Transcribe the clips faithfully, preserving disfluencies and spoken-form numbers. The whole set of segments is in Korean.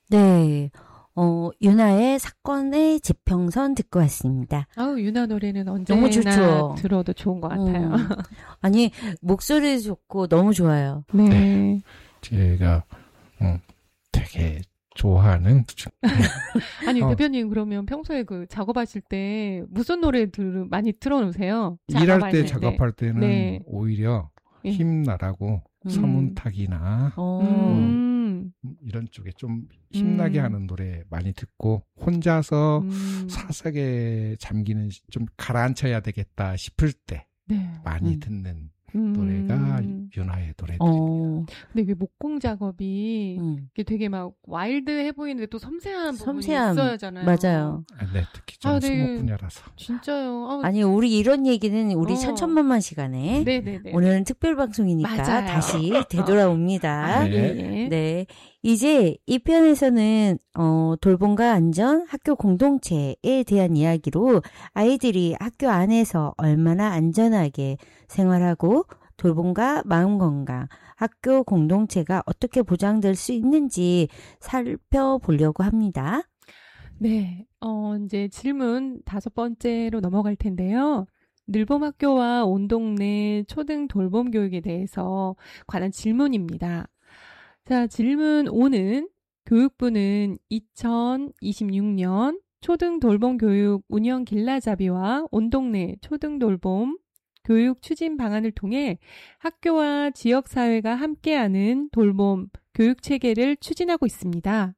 네. 어, 유나의 사건의 지평선 듣고 왔습니다. 아우, 유나 노래는 언제나 너무 좋죠. 들어도 좋은 것 같아요. 음. 아니, 목소리 좋고 너무 좋아요. 네. 네. 제가 음, 되게 좋아하는 아니, 어. 대표님 그러면 평소에 그 작업하실 때 무슨 노래들 많이 틀어놓으세요? 일할 때 때. 작업할 때는 네. 오히려 예. 힘나라고 음. 서문탁이나 어. 음. 이런 쪽에 좀 힘나게 음. 하는 노래 많이 듣고 혼자서 음. 사색에 잠기는 좀 가라앉혀야 되겠다 싶을 때 네. 많이 음. 듣는 음. 노래가 윤하의 노래들입니다. 어. 근데 그 목공 작업이 음. 이게 되게 막 와일드해 보이는데 또 섬세한 부분이 섬세함. 있어야잖아요. 맞아요. 아, 네, 특히 좀 아, 네. 수목 분야라서. 진짜요. 아, 아니, 우리 이런 얘기는 우리 어. 천천만만 시간에 네네네. 오늘은 특별 방송이니까 맞아요. 다시 되돌아옵니다. 아, 네. 예, 예. 네. 이제 이 편에서는 어, 돌봄과 안전, 학교 공동체에 대한 이야기로 아이들이 학교 안에서 얼마나 안전하게 생활하고 돌봄과 마음 건강, 학교 공동체가 어떻게 보장될 수 있는지 살펴보려고 합니다. 네. 어, 이제 질문 다섯 번째로 넘어갈 텐데요. 늘봄학교와 온 동네 초등 돌봄 교육에 대해서 관한 질문입니다. 자, 질문 오는 교육부는 이천이십육 년 초등 돌봄 교육 운영 길라잡이와 온 동네 초등 돌봄 교육 추진 방안을 통해 학교와 지역사회가 함께하는 돌봄 교육 체계를 추진하고 있습니다.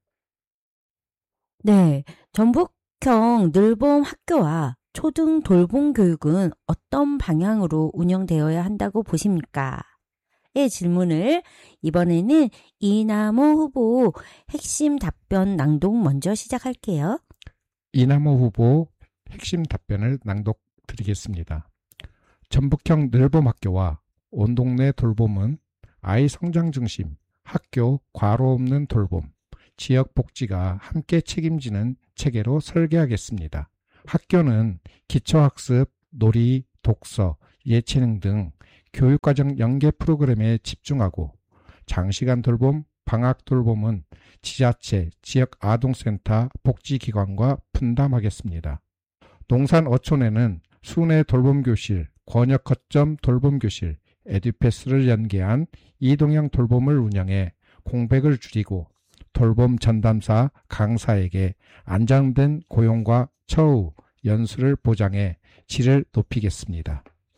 네. 전북형 늘봄 학교와 초등 돌봄 교육은 어떤 방향으로 운영되어야 한다고 보십니까? 의 질문을 이번에는 이남호 후보 핵심 답변 낭독 먼저 시작할게요. 이남호 후보 핵심 답변을 낭독 드리겠습니다. 전북형 늘봄학교와 온 동네 돌봄은 아이 성장 중심, 학교 과로 없는 돌봄, 지역 복지가 함께 책임지는 체계로 설계하겠습니다. 학교는 기초학습, 놀이, 독서, 예체능 등 교육과정 연계 프로그램에 집중하고 장시간 돌봄, 방학 돌봄은 지자체, 지역 아동센터, 복지기관과 분담하겠습니다. 농산 어촌에는 순회 돌봄교실, 권역 거점 돌봄교실, 에듀패스를 연계한 이동형 돌봄을 운영해 공백을 줄이고 돌봄 전담사 강사에게 안정된 고용과 처우, 연수를 보장해 질을 높이겠습니다.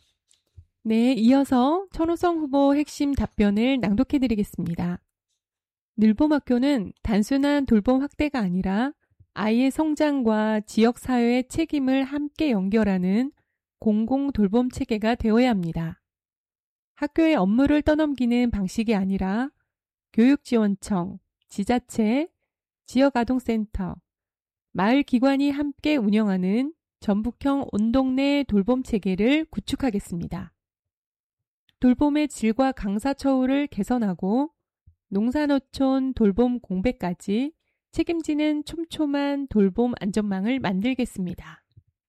네, 이어서 천호성 후보 핵심 답변을 낭독해드리겠습니다. 늘봄학교는 단순한 돌봄 확대가 아니라 아이의 성장과 지역사회의 책임을 함께 연결하는 공공 돌봄 체계가 되어야 합니다. 학교의 업무를 떠넘기는 방식이 아니라 교육지원청, 지자체, 지역아동센터, 마을기관이 함께 운영하는 전북형 온동네 돌봄 체계를 구축하겠습니다. 돌봄의 질과 강사 처우를 개선하고 농산어촌 돌봄 공백까지 책임지는 촘촘한 돌봄 안전망을 만들겠습니다.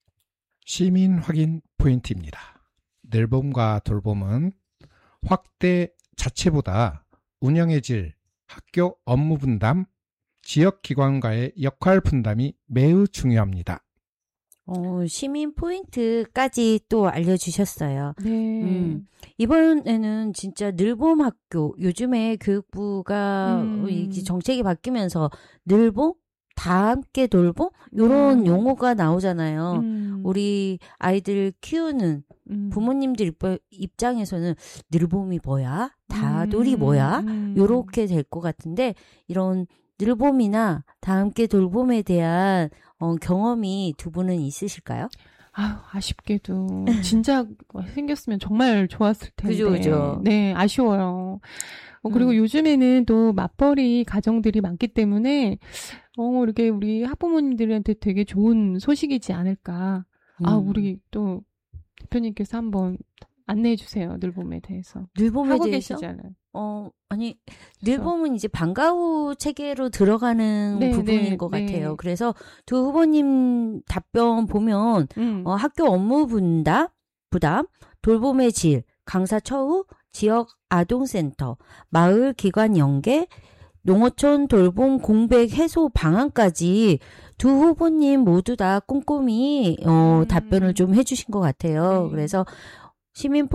시민 확인 포인트입니다. 늘봄과 돌봄은 확대 자체보다 운영의 질, 학교 업무 분담, 지역기관과의 역할 분담이 매우 중요합니다. 어, 시민 포인트까지 또 알려주셨어요. 네. 음, 이번에는 진짜 늘봄 학교, 요즘에 교육부가 음. 이 정책이 바뀌면서 늘봄? 다 함께 돌봄? 요런 음. 용어가 나오잖아요. 음. 우리 아이들 키우는 음. 부모님들 입장에서는 늘봄이 뭐야? 다돌이 음. 뭐야? 음. 요렇게 될 것 같은데, 이런 늘봄이나 다 함께 돌봄에 대한 어, 경험이 두 분은 있으실까요? 아유, 아쉽게도 진짜 생겼으면 정말 좋았을 텐데. 그죠, 그죠. 네, 아쉬워요. 어, 그리고 음. 요즘에는 또 맞벌이 가정들이 많기 때문에 어, 이렇게 우리 학부모님들한테 되게 좋은 소식이지 않을까. 음. 아, 우리 또 대표님께서 한번 안내해 주세요. 늘봄에 대해서. 늘봄에 하고 대해서? 계시잖아요. 어, 아니, 늘봄은 이제 방과 후 체계로 들어가는 네, 부분인 네, 것 네. 같아요. 그래서 두 후보님 답변 보면, 음. 어, 학교 업무 분담, 부담, 돌봄의 질, 강사 처우, 지역 아동센터, 마을 기관 연계, 농어촌 돌봄 공백 해소 방안까지 두 후보님 모두 다 꼼꼼히 어, 음. 답변을 좀 해주신 것 같아요. 네. 그래서 시민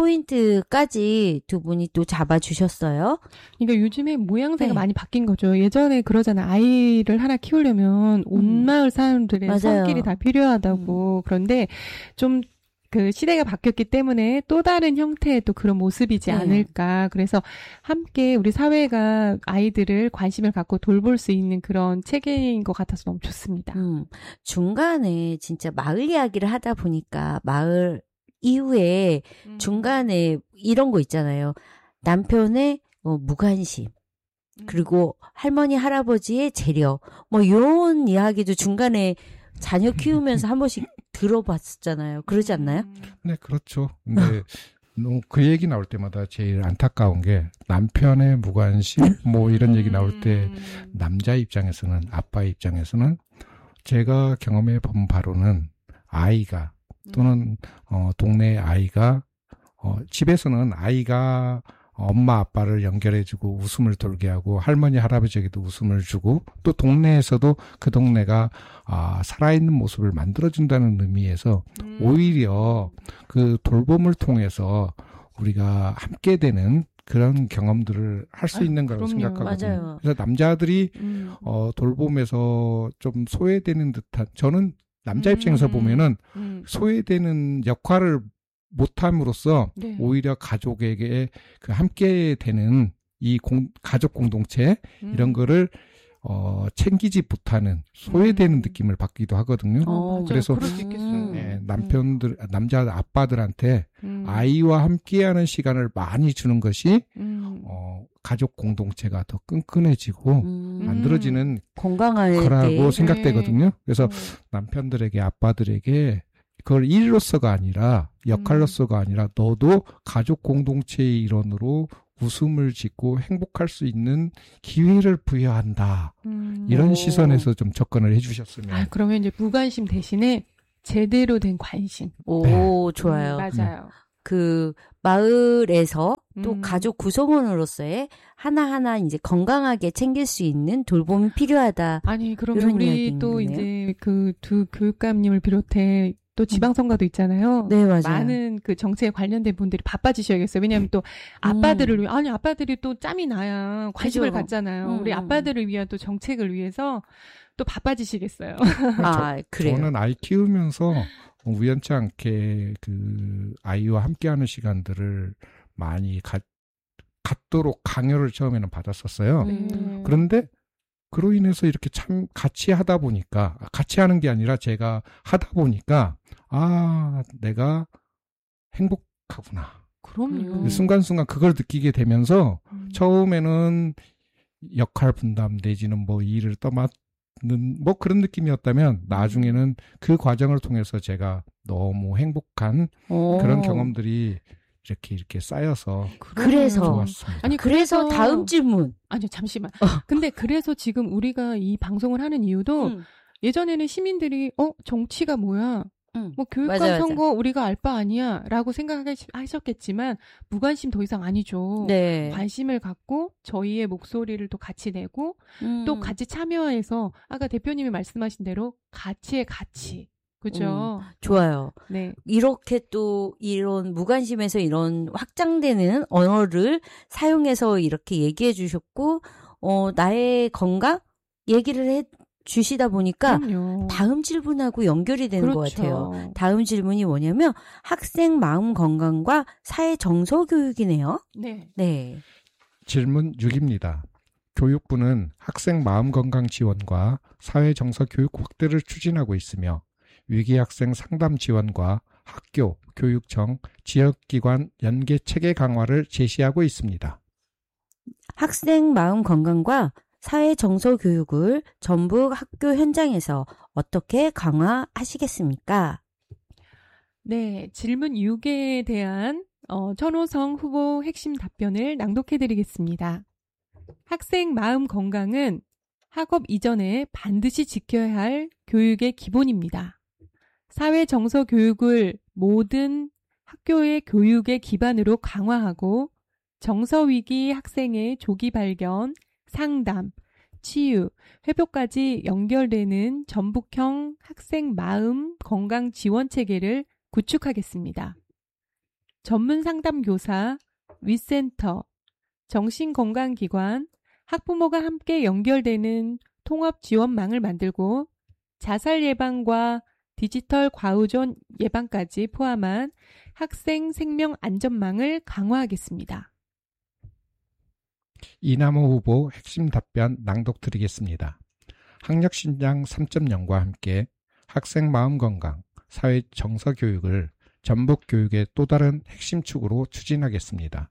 포인트까지 두 분이 또 잡아주셨어요. 그러니까 요즘에 모양새가 네. 많이 바뀐 거죠. 예전에 그러잖아요. 아이를 하나 키우려면 온 음. 마을 사람들의 맞아요. 손길이 다 필요하다고. 그런데 좀 그 시대가 바뀌었기 때문에 또 다른 형태의 또 그런 모습이지 네. 않을까. 그래서 함께 우리 사회가 아이들을 관심을 갖고 돌볼 수 있는 그런 체계인 것 같아서 너무 좋습니다. 음, 중간에 진짜 마을 이야기를 하다 보니까 마을 이후에 음. 중간에 이런 거 있잖아요. 남편의 어, 무관심. 음. 그리고 할머니, 할아버지의 재력. 뭐, 이런 이야기도 중간에 자녀 키우면서 한 번씩 들어봤었잖아요. 그러지 않나요? 음. 네, 그렇죠. 근데 너무 그 얘기 나올 때마다 제일 안타까운 게 남편의 무관심 뭐 이런 얘기 나올 때 음. 남자 입장에서는 아빠 입장에서는 제가 경험해 본 바로는 아이가 또는 어 동네 아이가 어 집에서는 아이가 엄마 아빠를 연결해주고 웃음을 돌게 하고 할머니 할아버지에게도 웃음을 주고 또 동네에서도 그 동네가 아, 살아있는 모습을 만들어준다는 의미에서 음. 오히려 그 돌봄을 통해서 우리가 함께 되는 그런 경험들을 할 수 아유, 있는 거라고 그럼요. 생각하거든요. 맞아요. 그래서 남자들이 음. 어, 돌봄에서 좀 소외되는 듯한 저는 남자 입장에서 음. 보면은 음. 소외되는 역할을 못함으로써 네. 오히려 가족에게 그 함께 되는 이 공, 가족 공동체 이런 음. 거를 어, 챙기지 못하는 소외되는 음. 느낌을 받기도 하거든요. 어, 맞아요. 그래서 그럴 수 있겠어요. 네, 남편들, 남자 아빠들한테 음. 아이와 함께하는 시간을 많이 주는 것이 음. 어, 가족 공동체가 더 끈끈해지고 음, 만들어지는 건강하게. 거라고 생각되거든요. 그래서 어. 남편들에게 아빠들에게 그걸 일로서가 아니라 역할로서가 아니라 너도 가족 공동체의 일원으로 웃음을 짓고 행복할 수 있는 기회를 부여한다. 음. 이런 오. 시선에서 좀 접근을 해주셨으면. 아, 그러면 이제 무관심 대신에 제대로 된 관심. 오, 네. 좋아요. 음, 맞아요. 그 마을에서 또 음. 가족 구성원으로서의 하나하나 이제 건강하게 챙길 수 있는 돌봄이 필요하다. 아니, 그러면 이런 우리 또 이야기네요. 이제 그 두 교육감님을 비롯해 또 지방선거도 있잖아요. 네, 맞아요. 많은 그 정치에 관련된 분들이 바빠지셔야겠어요. 왜냐하면 또 아빠들을 위해, 아니, 아빠들이 또 짬이 나야 관심을 그죠. 갖잖아요. 음, 우리 음. 아빠들을 위한 또 정책을 위해서 또 바빠지시겠어요. 아, 그래요. 저는 아이 키우면서 우연치 않게 그 아이와 함께하는 시간들을 많이 가, 갖도록 강요를 처음에는 받았었어요. 음. 그런데 그로 인해서 이렇게 참 같이 하다 보니까 같이 하는 게 아니라 제가 하다 보니까 아 내가 행복하구나. 그럼요. 음. 순간순간 그걸 느끼게 되면서 음. 처음에는 역할 분담 내지는 뭐 일을 떠맡는 뭐 그런 느낌이었다면 나중에는 그 과정을 통해서 제가 너무 행복한 오. 그런 경험들이 이렇게 이렇게 쌓여서 그래서. 좋았습니다. 아니, 그래서 그래서 다음 질문. 아니요, 잠시만. 근데 그래서 지금 우리가 이 방송을 하는 이유도 음. 예전에는 시민들이 어 정치가 뭐야? 음. 뭐 교육감 맞아, 맞아. 선거 우리가 알 바 아니야라고 생각하셨겠지만 무관심 더 이상 아니죠. 네. 관심을 갖고 저희의 목소리를 또 같이 내고 음. 또 같이 참여해서 아까 대표님이 말씀하신 대로 가치의 가치. 그죠? 좋아요. 네. 이렇게 또 이런 무관심에서 이런 확장되는 언어를 사용해서 이렇게 얘기해 주셨고, 어, 나의 건강 얘기를 해 주시다 보니까 그럼요. 다음 질문하고 연결이 되는 그렇죠. 것 같아요. 다음 질문이 뭐냐면 학생 마음 건강과 사회 정서 교육이네요. 네. 네. 질문 육입니다. 교육부는 학생 마음건강 지원과 사회정서 교육 확대를 추진하고 있으며 위기 학생 상담 지원과 학교, 교육청, 지역기관 연계 체계 강화를 제시하고 있습니다. 학생 마음 건강과 사회 정서 교육을 전북 학교 현장에서 어떻게 강화하시겠습니까? 네, 질문 육에 대한 어, 천호성 후보 핵심 답변을 낭독해드리겠습니다. 학생 마음 건강은 학업 이전에 반드시 지켜야 할 교육의 기본입니다. 사회 정서 교육을 모든 학교의 교육의 기반으로 강화하고 정서 위기 학생의 조기 발견, 상담, 치유, 회복까지 연결되는 전북형 학생 마음 건강 지원 체계를 구축하겠습니다. 전문 상담 교사, 윗센터, 정신건강기관, 학부모가 함께 연결되는 통합 지원망을 만들고 자살 예방과 디지털 과의존 예방까지 포함한 학생 생명 안전망을 강화하겠습니다. 이남호 후보 핵심 답변 낭독 드리겠습니다. 학력신장 삼 점 영과 함께 학생 마음건강, 사회 정서 교육을 전북 교육의 또 다른 핵심 축으로 추진하겠습니다.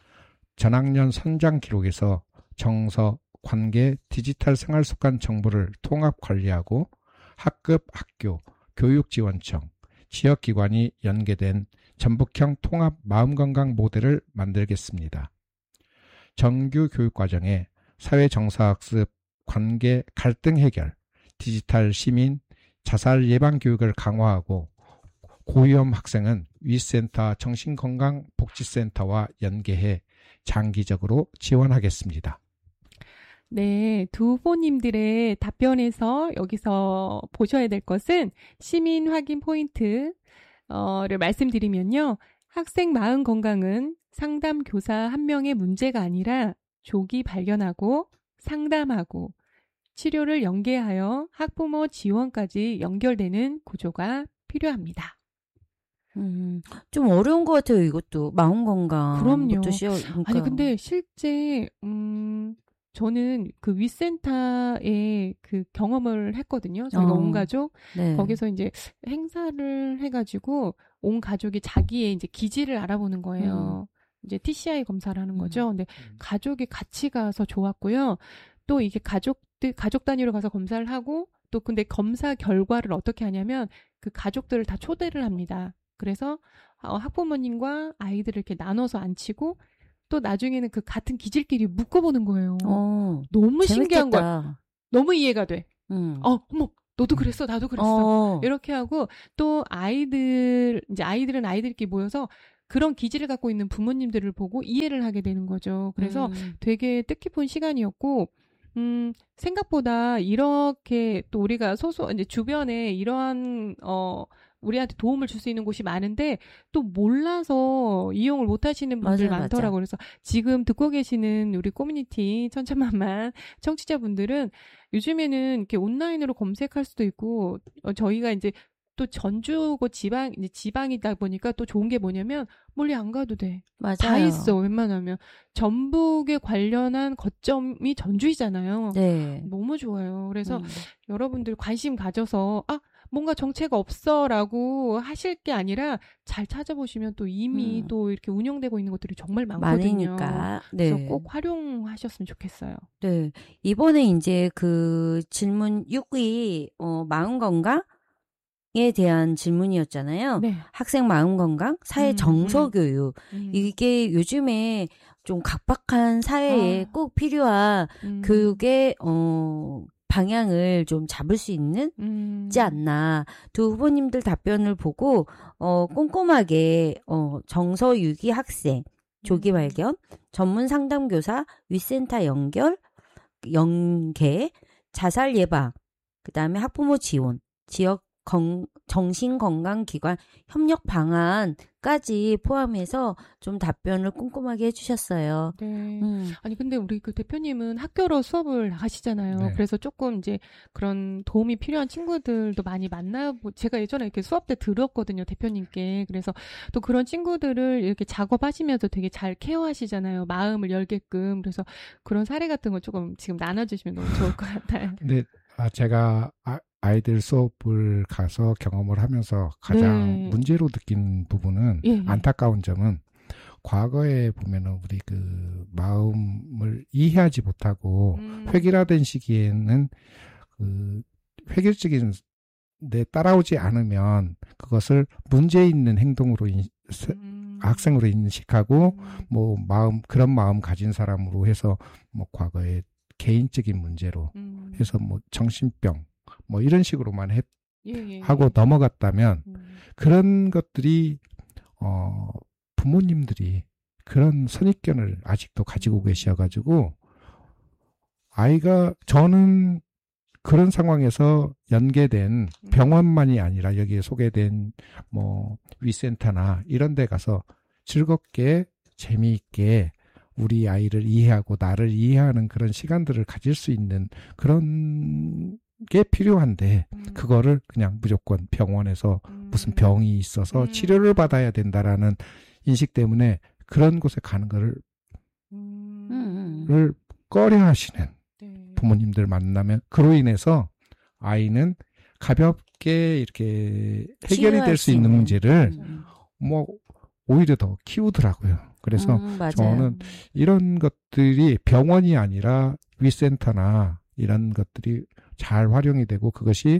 전학년 선장 기록에서 정서, 관계, 디지털 생활습관 정보를 통합 관리하고 학급, 학교, 교육지원청, 지역기관이 연계된 전북형 통합 마음건강 모델을 만들겠습니다. 정규 교육과정에 사회정서학습, 관계, 갈등 해결, 디지털 시민, 자살 예방 교육을 강화하고 고위험 학생은 윗센터 정신건강복지센터와 연계해 장기적으로 지원하겠습니다. 네, 두 후보님들의 답변에서 여기서 보셔야 될 것은 시민 확인 포인트를 말씀드리면요. 학생 마음 건강은 상담 교사 한 명의 문제가 아니라 조기 발견하고 상담하고 치료를 연계하여 학부모 지원까지 연결되는 구조가 필요합니다. 음, 좀 어려운 것 같아요, 이것도. 마음 건강. 그럼요. 시어, 그러니까. 아니, 근데 실제, 음, 저는 그 윗센터에 그 경험을 했거든요. 저희가 어, 온 가족. 네. 거기서 이제 행사를 해가지고 온 가족이 자기의 이제 기질을 알아보는 거예요. 음. 이제 티씨아이 검사를 하는 거죠. 근데 음. 가족이 같이 가서 좋았고요. 또 이게 가족들, 가족 단위로 가서 검사를 하고 또 근데 검사 결과를 어떻게 하냐면 그 가족들을 다 초대를 합니다. 그래서 학부모님과 아이들을 이렇게 나눠서 앉히고 또 나중에는 그 같은 기질끼리 묶어보는 거예요. 어, 너무 재밌겠다. 신기한 거야. 너무 이해가 돼. 음. 어, 어머, 너도 그랬어, 나도 그랬어. 어. 이렇게 하고 또 아이들, 이제 아이들은 아이들끼리 모여서 그런 기질을 갖고 있는 부모님들을 보고 이해를 하게 되는 거죠. 그래서 음. 되게 뜻깊은 시간이었고, 음, 생각보다 이렇게 또 우리가 소소, 이제 주변에 이러한, 어, 우리한테 도움을 줄 수 있는 곳이 많은데 또 몰라서 이용을 못 하시는 분들 맞아요, 많더라고요. 맞아. 그래서 지금 듣고 계시는 우리 커뮤니티 천천만만 청취자분들은 요즘에는 이렇게 온라인으로 검색할 수도 있고, 어, 저희가 이제 또 전주고 지방, 이제 지방이다 보니까 또 좋은 게 뭐냐면 멀리 안 가도 돼. 맞아요. 다 있어, 웬만하면. 전북에 관련한 거점이 전주이잖아요. 네. 너무 좋아요. 그래서 음. 여러분들 관심 가져서, 아, 뭔가 정책 없어라고 하실 게 아니라 잘 찾아보시면 또 이미 음. 또 이렇게 운영되고 있는 것들이 정말 많거든요. 많으니까. 네. 그래서 꼭 활용하셨으면 좋겠어요. 네. 이번에 이제 그 질문 육 위, 어, 마음 건강에 대한 질문이었잖아요. 네. 학생 마음 건강, 사회 음, 정서 음. 교육. 음. 이게 요즘에 좀 각박한 사회에 아. 꼭 필요한 음. 교육의, 어, 방향을 좀 잡을 수 있는 음. 있지 않나. 두 후보님들 답변을 보고 어 꼼꼼하게 어 정서 유기 학생 조기 발견, 전문 상담 교사, 윗센터 연결, 연계, 자살 예방, 그다음에 학부모 지원, 지역 건, 정신건강기관 협력 방안까지 포함해서 좀 답변을 꼼꼼하게 해주셨어요. 네. 음. 아니 근데 우리 그 대표님은 학교로 수업을 하시잖아요. 네. 그래서 조금 이제 그런 도움이 필요한 친구들도 많이 만나보. 제가 예전에 이렇게 수업 때 들었거든요, 대표님께. 그래서 또 그런 친구들을 이렇게 작업하시면서 되게 잘 케어하시잖아요. 마음을 열게끔. 그래서 그런 사례 같은 거 조금 지금 나눠주시면 너무 좋을 것 같아요. 근데 아, 제가 아, 아이들 수업을 가서 경험을 하면서 가장 네. 문제로 느낀 부분은 예, 예. 안타까운 점은 과거에 보면은 우리 그 마음을 이해하지 못하고 음. 획일화된 시기에는 그 획일적인 데 따라오지 않으면 그것을 문제 있는 행동으로 인, 음. 학생으로 인식하고 음. 뭐 마음 그런 마음 가진 사람으로 해서 뭐 과거에 개인적인 문제로 음. 해서 뭐 정신병 뭐 이런 식으로만 해, 예, 예, 하고 예. 넘어갔다면 음. 그런 것들이 어 부모님들이 그런 선입견을 아직도 가지고 계셔가지고 아이가 저는 그런 상황에서 연계된 병원만이 아니라 여기에 소개된 뭐 위센터나 이런 데 가서 즐겁게 재미있게 우리 아이를 이해하고 나를 이해하는 그런 시간들을 가질 수 있는 그런 게 필요한데 음. 그거를 그냥 무조건 병원에서 음. 무슨 병이 있어서 음. 치료를 받아야 된다라는 인식 때문에 그런 곳에 가는 거를 음. 음. 를 꺼려 하시는 네. 부모님들 만나면 그로 인해서 아이는 가볍게 이렇게 해결이 될 수 있는 문제를 음. 뭐 오히려 더 키우더라고요. 그래서 음, 맞아요. 저는 이런 것들이 병원이 아니라 위센터나 이런 것들이 잘 활용이 되고 그것이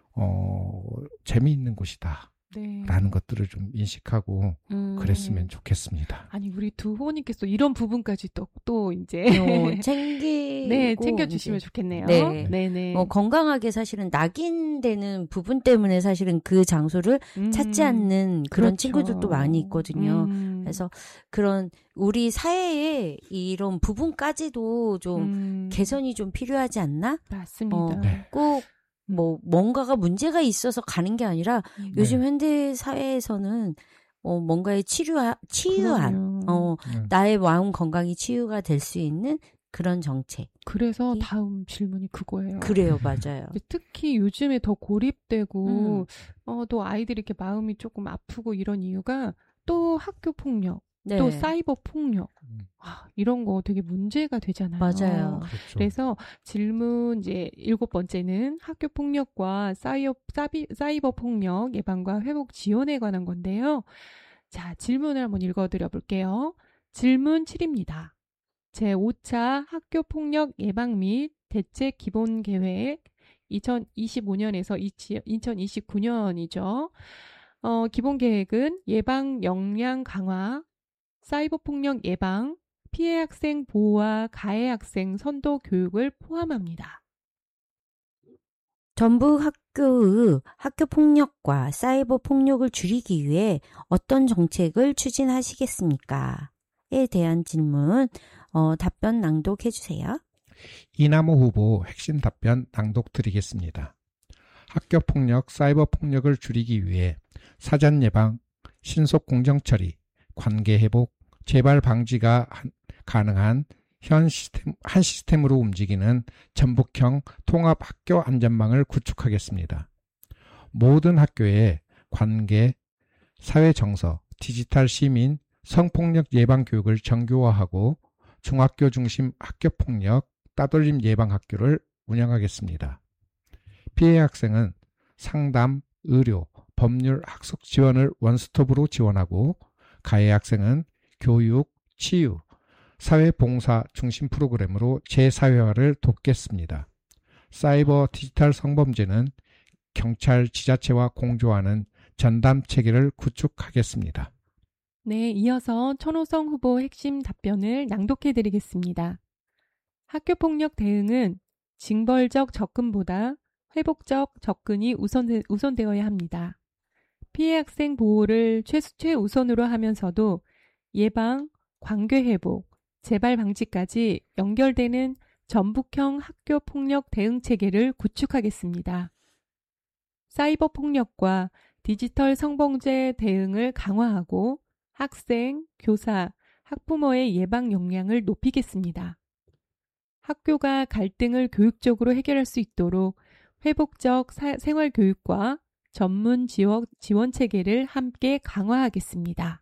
어 재미있는 곳이다. 네. 라는 것들을 좀 인식하고 음. 그랬으면 좋겠습니다. 아니 우리 두 후보님께서 이런 부분까지 또 또 이제 어, 챙기고 네 챙겨주시면 이제 좋겠네요. 네. 네네. 어, 건강하게 사실은 낙인되는 부분 때문에 사실은 그 장소를 음. 찾지 않는 그런 그렇죠. 친구들도 많이 있거든요. 음. 그래서 그런 우리 사회에 이런 부분까지도 좀 음. 개선이 좀 필요하지 않나? 맞습니다. 어, 네. 꼭 뭐 뭔가가 문제가 있어서 가는 게 아니라 음. 요즘 현대 사회에서는 어, 뭔가의 치료 치유한 그럼요. 어, 네. 나의 마음 건강이 치유가 될 수 있는 그런 정책. 그래서 이- 다음 질문이 그거예요. 그래요, 맞아요. 근데 특히 요즘에 더 고립되고 음. 어, 또 아이들이 이렇게 마음이 조금 아프고 이런 이유가 또 학교 폭력, 네. 또 사이버 폭력 음, 아, 이런 거 되게 문제가 되잖아요. 맞아요. 그렇죠. 그래서 질문 이제 일곱 번째는 학교 폭력과 사이버, 사비, 사이버 폭력 예방과 회복 지원에 관한 건데요. 자, 질문을 한번 읽어드려 볼게요. 질문 칠입니다. 제오 차 학교 폭력 예방 및 대책 기본 계획 이천이십오 년에서 이천이십구 년이죠. 어, 기본 계획은 예방 역량 강화, 사이버 폭력 예방, 피해 학생 보호와 가해 학생 선도 교육을 포함합니다. 전북 학교의 학교 폭력과 사이버 폭력을 줄이기 위해 어떤 정책을 추진하시겠습니까? 에 대한 질문 어, 답변 낭독해 주세요. 이남호 후보 핵심 답변 낭독 드리겠습니다. 학교 폭력, 사이버 폭력을 줄이기 위해 사전 예방, 신속 공정 처리, 관계 회복, 재발 방지가 한- 가능한 현 시스템, 한 시스템으로 움직이는 전북형 통합 학교 안전망을 구축하겠습니다. 모든 학교에 관계, 사회 정서, 디지털 시민, 성폭력 예방 교육을 정교화하고 중학교 중심 학교 폭력, 따돌림 예방 학교를 운영하겠습니다. 피해 학생은 상담, 의료, 법률, 학습 지원을 원스톱으로 지원하고 가해 학생은 교육, 치유, 사회봉사 중심 프로그램으로 재사회화를 돕겠습니다. 사이버 디지털 성범죄는 경찰, 지자체와 공조하는 전담 체계를 구축하겠습니다. 네, 이어서 천호성 후보 핵심 답변을 낭독해 드리겠습니다. 학교폭력 대응은 징벌적 접근보다 회복적 접근이 우선, 우선되어야 합니다. 피해 학생 보호를 최, 최우선으로 하면서도 예방, 관계 회복, 재발 방지까지 연결되는 전북형 학교 폭력 대응 체계를 구축하겠습니다. 사이버 폭력과 디지털 성범죄 대응을 강화하고 학생, 교사, 학부모의 예방 역량을 높이겠습니다. 학교가 갈등을 교육적으로 해결할 수 있도록 회복적 사, 생활교육과 전문 지원, 지원 체계를 함께 강화하겠습니다.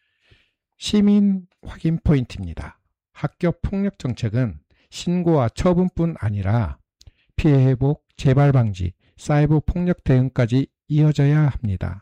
시민 확인 포인트입니다. 학교 폭력 정책은 신고와 처분뿐 아니라 피해 회복, 재발 방지, 사이버 폭력 대응까지 이어져야 합니다.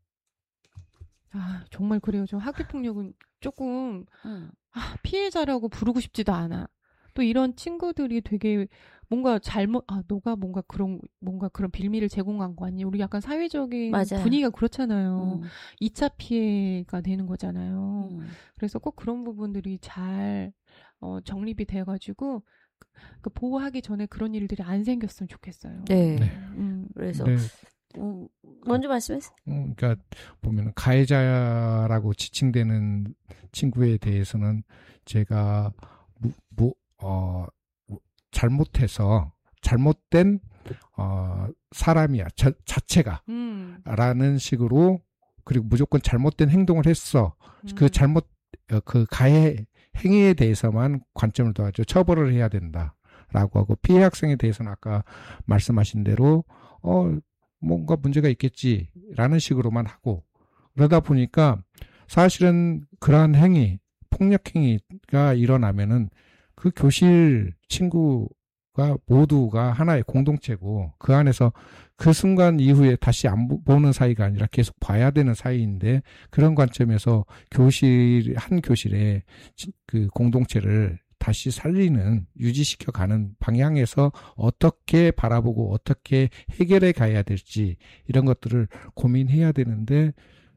아, 정말 그래요. 저 학교폭력은 조금 음. 아, 피해자라고 부르고 싶지도 않아. 또 이런 친구들이 되게 뭔가 잘못, 아, 너가 뭔가 그런, 뭔가 그런 빌미를 제공한 거 아니야? 우리 약간 사회적인 맞아요. 분위기가 그렇잖아요. 음. 이 차 피해가 되는 거잖아요. 음. 그래서 꼭 그런 부분들이 잘, 어, 정립이 돼가지고, 그, 그 보호하기 전에 그런 일들이 안 생겼으면 좋겠어요. 네. 네. 음. 그래서 네, 음, 먼저 말씀하세요. 음, 그러니까 보면 가해자라고 지칭되는 친구에 대해서는 제가 무, 무, 어, 잘못해서 잘못된 어, 사람이야 자, 자체가 음. 라는 식으로 그리고 무조건 잘못된 행동을 했어. 음. 그 잘못 어, 그 가해 행위에 대해서만 관점을 둬가지고 처벌을 해야 된다라고 하고 피해 학생에 대해서는 아까 말씀하신 대로 어 뭔가 문제가 있겠지라는 식으로만 하고 그러다 보니까 사실은 그러한 행위 폭력 행위가 일어나면은 그 교실 친구가 모두가 하나의 공동체고 그 안에서 그 순간 이후에 다시 안 보는 사이가 아니라 계속 봐야 되는 사이인데 그런 관점에서 교실 한 교실에 그 공동체를 다시 살리는 유지시켜 가는 방향에서 어떻게 바라보고 어떻게 해결해 가야 될지 이런 것들을 고민해야 되는데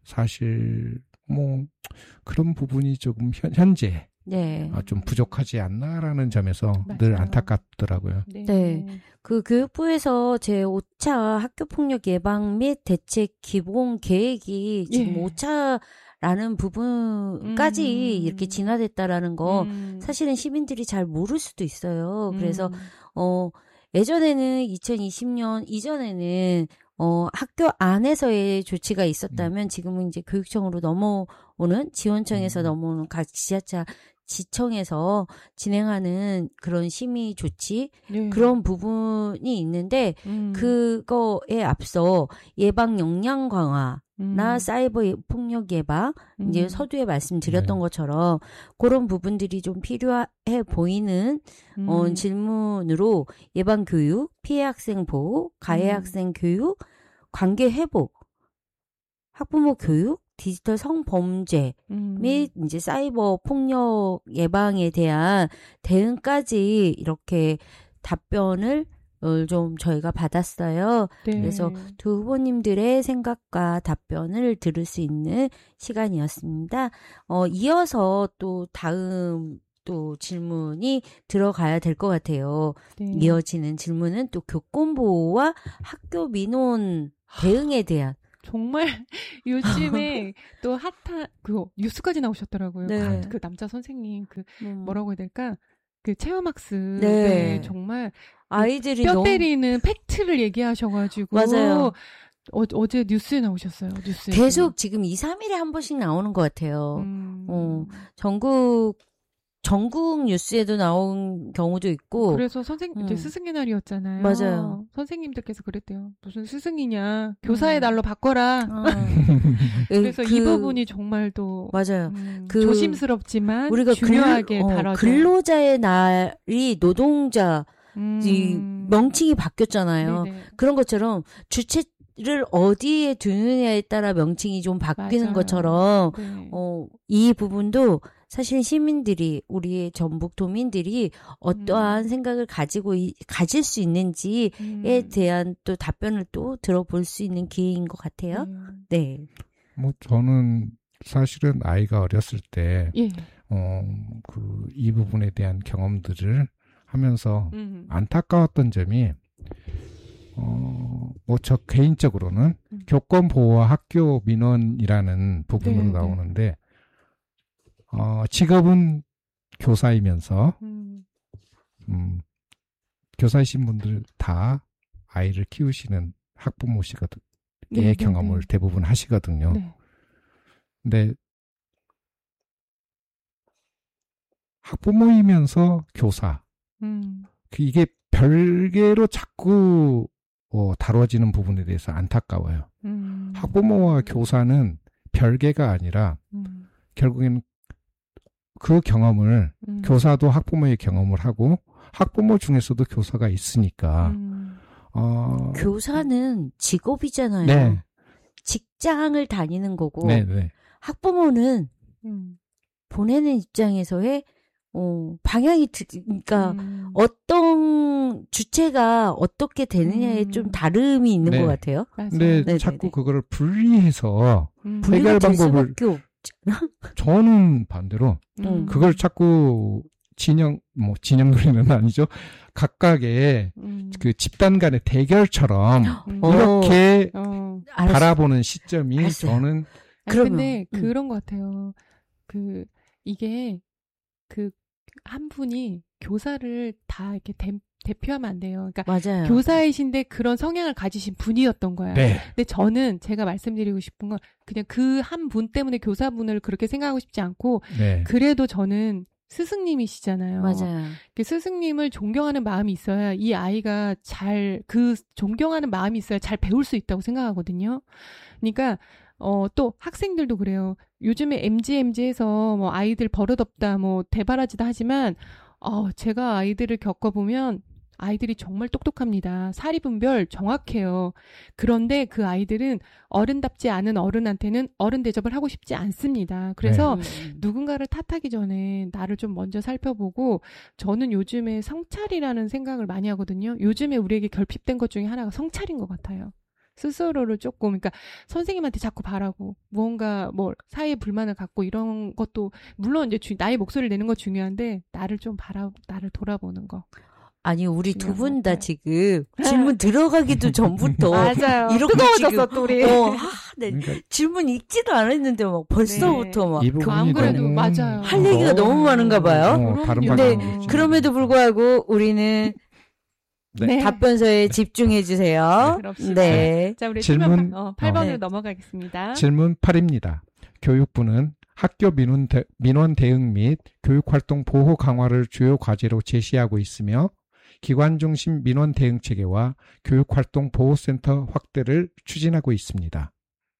사실 뭐 그런 부분이 조금 현, 현재 네. 아, 좀 부족하지 않나라는 점에서 맞아요. 늘 안타깝더라고요. 네. 네. 그 교육부에서 제오 차 학교폭력 예방 및 대책 기본 계획이 지금 예. 오 차라는 부분까지 음. 이렇게 진화됐다라는 거 음. 사실은 시민들이 잘 모를 수도 있어요. 그래서 음. 어 예전에는 이천이십 년 이전에는 어 학교 안에서의 조치가 있었다면 지금은 이제 교육청으로 넘어오는 지원청에서 음. 넘어오는 각 지자체 지청에서 진행하는 그런 심의 조치 네. 그런 부분이 있는데 음. 그거에 앞서 예방 역량 강화나 음. 사이버 폭력 예방 음. 이제 서두에 말씀드렸던 네. 것처럼 그런 부분들이 좀 필요해 보이는 음. 어, 질문으로 예방 교육, 피해 학생 보호, 가해 음. 학생 교육, 관계 회복, 학부모 교육, 디지털 성범죄 음. 및 이제 사이버 폭력 예방에 대한 대응까지 이렇게 답변을 좀 저희가 받았어요. 네. 그래서 두 후보님들의 생각과 답변을 들을 수 있는 시간이었습니다. 어, 이어서 또 다음 또 질문이 들어가야 될 것 같아요. 네. 이어지는 질문은 또 교권보호와 학교 민원 대응에 대한 정말 요즘에 또 핫한 그 뉴스까지 나오셨더라고요. 네. 그 남자 선생님 그 음, 뭐라고 해야 될까? 그 체험학습. 네. 네, 정말 아이들이 뼈 너무 때리는 팩트를 얘기하셔가지고 맞아요. 어, 어제 뉴스에 나오셨어요. 뉴스에 계속 지금 이, 삼 일에 한 번씩 나오는 것 같아요. 음. 어, 전국 전국 뉴스에도 나온 경우도 있고 그래서 선생 음. 이제 스승의 날이었잖아요. 맞아요. 선생님들께서 그랬대요. 무슨 스승이냐? 교사의 음. 날로 바꿔라. 어. 그래서 그, 이 부분이 정말 또 맞아요. 음, 그 조심스럽지만 우리가 중요하게 글, 어, 다뤄져. 근로자의 날이 노동자 음. 이 명칭이 바뀌었잖아요. 네네. 그런 것처럼 주체를 어디에 두느냐에 따라 명칭이 좀 바뀌는 맞아요. 것처럼 네. 어, 이 부분도 사실 시민들이 우리의 전북 도민들이 어떠한 음. 생각을 가지고 이, 가질 수 있는지에 음. 대한 또 답변을 또 들어볼 수 있는 기회인 것 같아요. 네. 네. 뭐 저는 사실은 아이가 어렸을 때 예. 어, 그 이 부분에 대한 경험들을 하면서 음. 안타까웠던 점이 어, 뭐 저 개인적으로는 음. 교권 보호와 학교 민원이라는 부분으로 네, 나오는데 어, 직업은 교사이면서 음. 음, 교사이신 분들 다 아이를 키우시는 학부모시거든. 네, 의 네, 경험을 네. 대부분 하시거든요. 네. 근데 학부모이면서 교사 음. 그 이게 별개로 자꾸 어, 다뤄지는 부분에 대해서 안타까워요. 음. 학부모와 교사는 별개가 아니라 음. 결국에는 그 경험을 음. 교사도 학부모의 경험을 하고 학부모 중에서도 교사가 있으니까 음. 어, 교사는 직업이잖아요. 네, 직장을 다니는 거고 네, 네, 학부모는 음. 보내는 입장에서의 어, 방향이 드, 그러니까 음. 어떤 주체가 어떻게 되느냐에 음. 좀 다름이 있는 네. 것 같아요. 맞아요. 근데 네네네. 자꾸 그거를 분리해서 음. 분리가 해결 될 방법을 수밖에 없. 저는 반대로 음. 그걸 자꾸 진영 뭐 진영놀이는 아니죠. 각각의 음. 그 집단 간의 대결처럼 음. 어. 이렇게 어. 알았어요. 바라보는 시점이 알았어요. 저는 아니, 그러면, 근데 음. 그런 것 같아요. 그 이게 그 한 분이 교사를 다 이렇게 댐, 대표하면 안 돼요. 그러니까 맞아요. 교사이신데 그런 성향을 가지신 분이었던 거예요. 네. 근데 저는 제가 말씀드리고 싶은 건 그냥 그 한 분 때문에 교사분을 그렇게 생각하고 싶지 않고 네. 그래도 저는 스승님이시잖아요. 맞아요. 그 스승님을 존경하는 마음이 있어야 이 아이가 잘, 그 존경하는 마음이 있어야 잘 배울 수 있다고 생각하거든요. 그러니까 어, 또 학생들도 그래요. 요즘에 엠지 엠지에서 뭐 아이들 버릇없다, 뭐 대바라지다 하지만 어, 제가 아이들을 겪어보면 아이들이 정말 똑똑합니다. 사리분별 정확해요. 그런데 그 아이들은 어른답지 않은 어른한테는 어른 대접을 하고 싶지 않습니다. 그래서 음. 누군가를 탓하기 전에 나를 좀 먼저 살펴보고 저는 요즘에 성찰이라는 생각을 많이 하거든요. 요즘에 우리에게 결핍된 것 중에 하나가 성찰인 것 같아요. 스스로를 조금, 그러니까 선생님한테 자꾸 바라고 무언가 뭐 사이에 불만을 갖고 이런 것도 물론 이제 주, 나의 목소리를 내는 거 중요한데 나를 좀 바라, 나를 돌아보는 거. 아니 우리 두 중요한 분 것 다 같아요. 지금 질문 들어가기도 전부터 맞아요. 이렇게 뜨거워졌어, 지금, 또 우리. 어, 아, 네. 그러니까 질문 읽지도 않았는데 막 벌써부터 네. 막 이 부분이 안 그래도 너무 맞아요. 할 얘기가 너무 많은가 봐요. 어, 다른 그럼요. 네, 방향으로 좀- 그럼에도 불구하고 우리는 네. 답변서에 집중해 주세요. 그럽시다. 네. 자, 우리 질문, 질문 어, 팔 번으로 네. 넘어가겠습니다. 질문 팔입니다. 교육부는 학교 민원, 대, 민원 대응 및 교육활동 보호 강화를 주요 과제로 제시하고 있으며 기관 중심 민원 대응 체계와 교육활동 보호센터 확대를 추진하고 있습니다.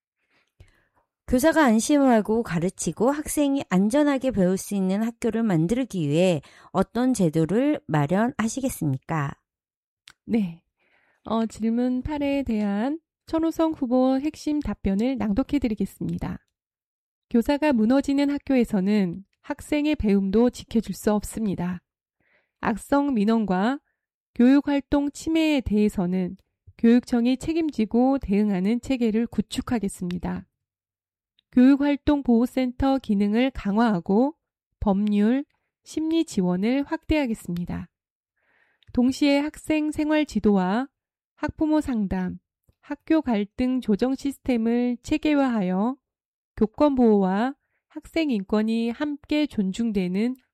교사가 안심하고 가르치고 학생이 안전하게 배울 수 있는 학교를 만들기 위해 어떤 제도를 마련하시겠습니까? 네. 어, 질문 팔에 대한 천호성 후보 핵심 답변을 낭독해 드리겠습니다. 교사가 무너지는 학교에서는 학생의 배움도 지켜줄 수 없습니다. 악성 민원과 교육활동 침해에 대해서는 교육청이 책임지고 대응하는 체계를 구축하겠습니다. 교육활동보호센터 기능을 강화하고 법률, 심리 지원을 확대하겠습니다. 동시에 학생 생활 지도와 학부모 상담, 학교 갈등 조정 시스템을 체계화하여 교권 보호와 학생 인권이 함께 존중되는